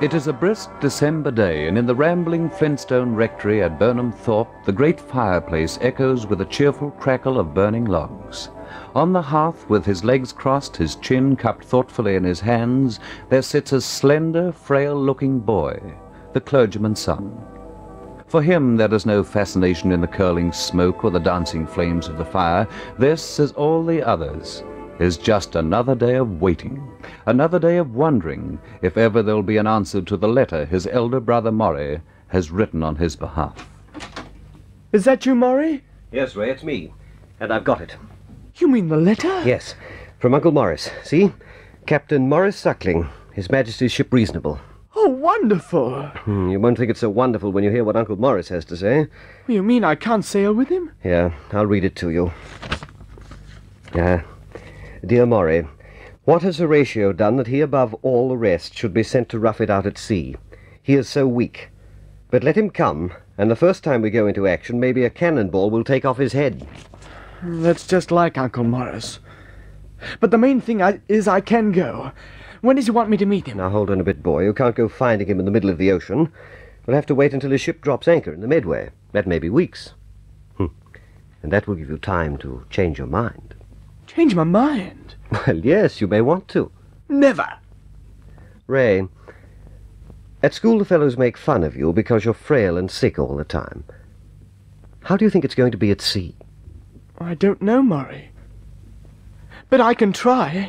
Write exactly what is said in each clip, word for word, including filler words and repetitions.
It is a brisk December day, and in the rambling Flintstone rectory at Burnham Thorpe, the great fireplace echoes with a cheerful crackle of burning logs. On the hearth, with his legs crossed, his chin cupped thoughtfully in his hands, there sits a slender, frail-looking boy, the clergyman's son. For him there is no fascination in the curling smoke or the dancing flames of the fire. This, as all the others, is just another day of waiting, another day of wondering if ever there'll be an answer to the letter his elder brother Maury has written on his behalf. Is that you, Maury? Yes, Ray, it's me. And I've got it. You mean the letter? Yes, from Uncle Morris. See? Captain Morris Suckling, His Majesty's ship Reasonable. Oh, wonderful. Hmm, you won't think it's so wonderful when you hear what Uncle Morris has to say. You mean I can't sail with him? Yeah, I'll read it to you. Yeah. Dear Maury, what has Horatio done that he above all the rest should be sent to rough it out at sea? He is so weak. But let him come, and the first time we go into action, maybe a cannonball will take off his head. That's just like Uncle Morris. But the main thing I, is I can go. When does he want me to meet him? Now hold on a bit, boy. You can't go finding him in the middle of the ocean. We'll have to wait until his ship drops anchor in the Medway. That may be weeks. Hm. And that will give you time to change your mind. Change my mind? Well, yes, you may want to. Never. Ray, at school the fellows make fun of you because you're frail and sick all the time. How do you think it's going to be at sea? I don't know, Maury. But I can try.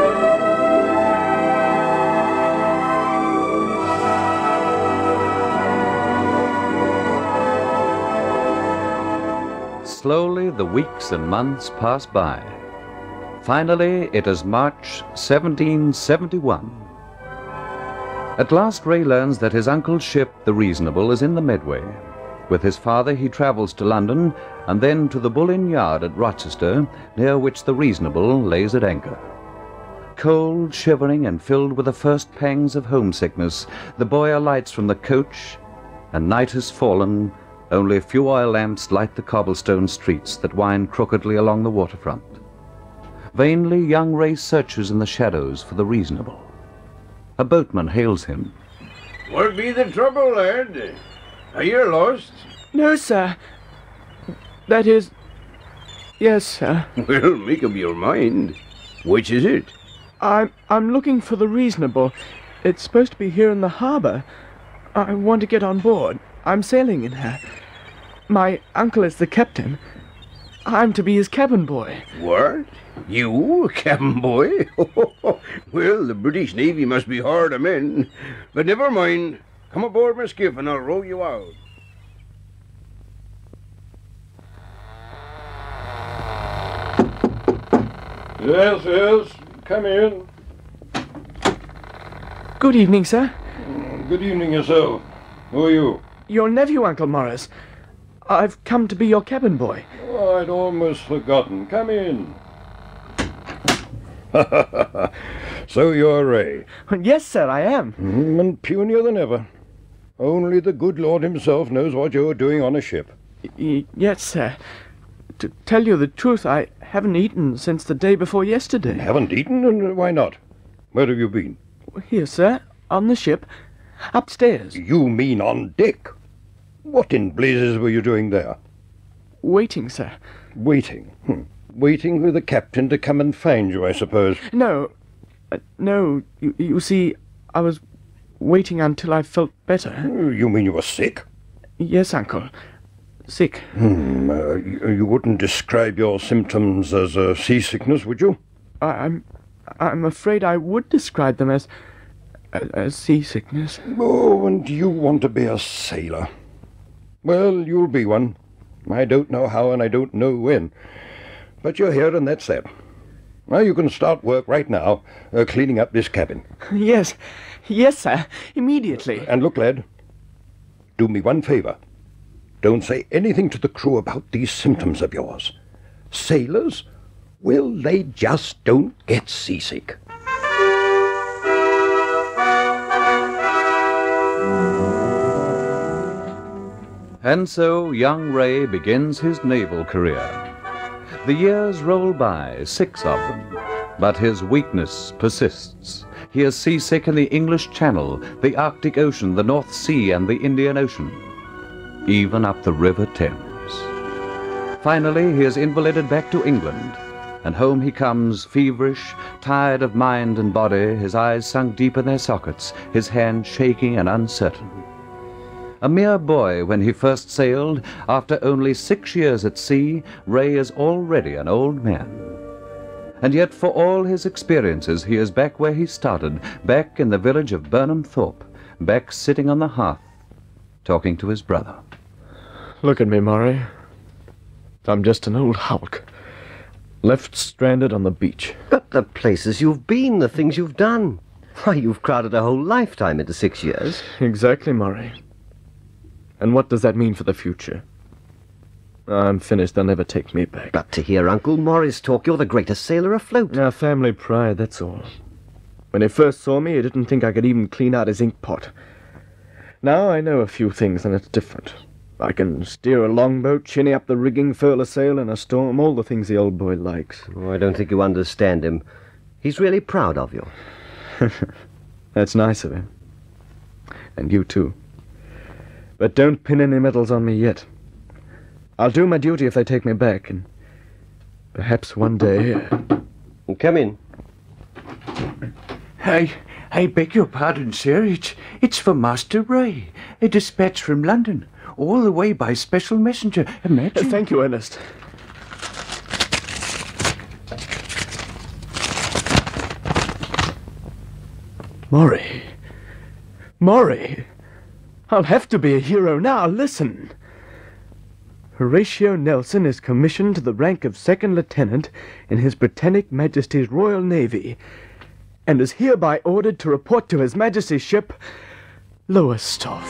Slowly the weeks and months pass by. Finally, it is March seventeen seventy-one. At last Ray learns that his uncle's ship, the Reasonable, is in the Medway. With his father he travels to London, and then to the Bull Inn Yard at Rochester, near which the Reasonable lays at anchor. Cold, shivering, and filled with the first pangs of homesickness, the boy alights from the coach, and night has fallen. Only a few oil lamps light the cobblestone streets that wind crookedly along the waterfront. Vainly young Ray searches in the shadows for the Reasonable. A boatman hails him. What be the trouble, lad? Are you lost? No, sir. That is... Yes, sir. Well, make up your mind. Which is it? I'm, I'm looking for the Reasonable. It's supposed to be here in the harbor. I want to get on board. I'm sailing in her. My uncle is the captain. I'm to be his cabin boy. What? You, a cabin boy? Well, the British Navy must be hard of men. But never mind. Come aboard my skiff and I'll row you out. Yes, yes. Come in. Good evening, sir. Good evening yourself. Who are you? Your nephew, Uncle Morris. I've come to be your cabin boy. Oh, I'd almost forgotten. Come in. So you're Ray. Yes, sir, I am. Mm, and punier than ever. Only the good Lord himself knows what you're doing on a ship. Y- yes, sir. To tell you the truth, I haven't eaten since the day before yesterday. Haven't eaten? And why not? Where have you been? Here, sir, on the ship. Upstairs. You mean on deck? What in blazes were you doing there? Waiting, sir. Waiting? Hmm. Waiting for the captain to come and find you, I suppose. No. Uh, no, you, you see, I was waiting until I felt better. You mean you were sick? Yes, Uncle. Sick. Hmm. Uh, you, you wouldn't describe your symptoms as uh, seasickness, would you? I, I'm... I'm afraid I would describe them as... as seasickness. Oh, and you want to be a sailor. Well, you'll be one. I don't know how and I don't know when. But you're here and that's that. Now you can start work right now, uh, cleaning up this cabin. Yes. Yes, sir. Immediately. And look, lad, do me one favor. Don't say anything to the crew about these symptoms of yours. Sailors, well, they just don't get seasick. And so young Ray begins his naval career. The years roll by, six of them, but his weakness persists. he is seasick in the English Channel, the Arctic Ocean, the North Sea, and the Indian Ocean, even up the River Thames. Finally, he is invalided back to England, and home he comes, feverish, tired of mind and body, his eyes sunk deep in their sockets, his hand shaking and uncertain. A mere boy when he first sailed, after only six years at sea, Ray is already an old man. And yet for all his experiences, he is back where he started, back in the village of Burnham Thorpe, back sitting on the hearth, talking to his brother. Look at me, Murray. I'm just an old hulk, left stranded on the beach. But the places you've been, the things you've done. Why, you've crowded a whole lifetime into six years. Exactly, Murray. And what does that mean for the future? I'm finished. They'll never take me back. But to hear Uncle Morris talk, you're the greatest sailor afloat. Our family pride, that's all. When he first saw me, he didn't think I could even clean out his ink pot. Now I know a few things, and it's different. I can steer a longboat, chinny up the rigging, furl a sail in a storm, all the things the old boy likes. Oh, I don't think you understand him. He's really proud of you. That's nice of him. And you too. But don't pin any medals on me yet. I'll do my duty if they take me back, and perhaps one day... Come in. I, I beg your pardon, sir. It's, it's for Master Ray. A dispatch from London, all the way by special messenger. Imagine... Uh, thank you, Ernest. Maury. Maury. I'll have to be a hero now. Listen. Horatio Nelson is commissioned to the rank of second lieutenant in His Britannic Majesty's Royal Navy, and is hereby ordered to report to His Majesty's ship, Lowestoft.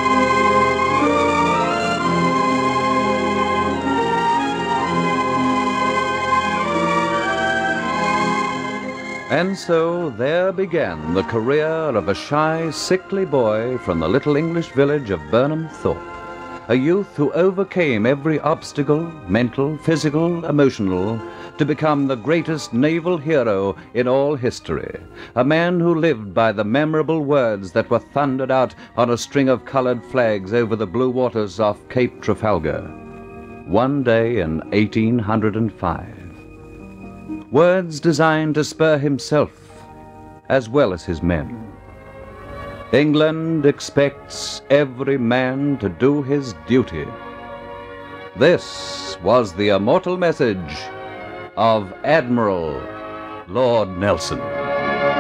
And so there began the career of a shy, sickly boy from the little English village of Burnham Thorpe. A youth who overcame every obstacle, mental, physical, emotional, to become the greatest naval hero in all history. A man who lived by the memorable words that were thundered out on a string of colored flags over the blue waters off Cape Trafalgar, one day in eighteen hundred five. Words designed to spur himself, as well as his men. England expects every man to do his duty. This was the immortal message of Admiral Lord Nelson.